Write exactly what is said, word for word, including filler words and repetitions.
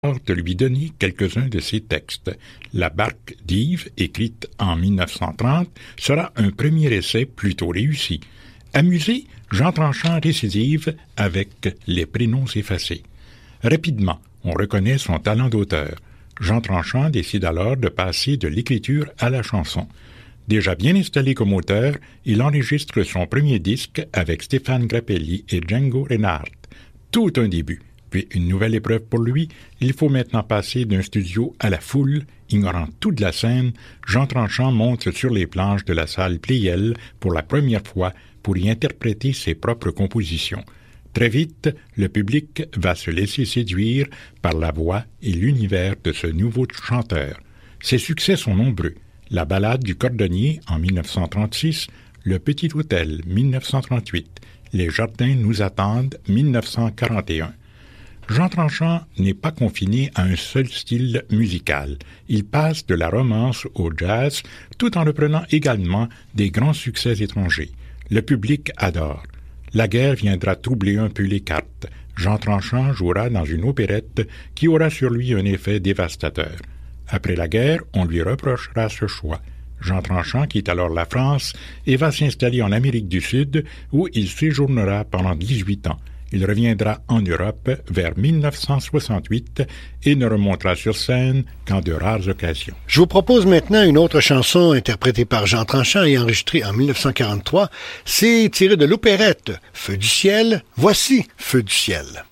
de lui donner quelques-uns de ses textes. La barque d'Yves, écrite en mille neuf cent trente, sera un premier essai plutôt réussi. Amusé, Jean Tranchant récidive avec les prénoms effacés. Rapidement, on reconnaît son talent d'auteur. Jean Tranchant décide alors de passer de l'écriture à la chanson. Déjà bien installé comme auteur, il enregistre son premier disque avec Stéphane Grappelli et Django Reinhardt. Tout un début. Puis une nouvelle épreuve pour lui, il faut maintenant passer d'un studio à la foule. Ignorant tout de la scène, Jean Tranchant monte sur les planches de la salle Pleyel pour la première fois pour y interpréter ses propres compositions. Très vite, le public va se laisser séduire par la voix et l'univers de ce nouveau chanteur. Ses succès sont nombreux. La ballade du cordonnier en mille neuf cent trente-six, Le Petit Hôtel mille neuf cent trente-huit, Les Jardins nous attendent mille neuf cent quarante et un. Jean Tranchant n'est pas confiné à un seul style musical. Il passe de la romance au jazz, tout en reprenant également des grands succès étrangers. Le public adore. La guerre viendra troubler un peu les cartes. Jean Tranchant jouera dans une opérette qui aura sur lui un effet dévastateur. Après la guerre, on lui reprochera ce choix. Jean Tranchant quitte alors la France et va s'installer en Amérique du Sud où il séjournera pendant dix-huit ans. Il reviendra en Europe vers mille neuf cent soixante-huit et ne remontera sur scène qu'en de rares occasions. Je vous propose maintenant une autre chanson interprétée par Jean Tranchant et enregistrée en mille neuf cent quarante-trois. C'est tiré de l'opérette Feu du ciel. Voici Feu du ciel.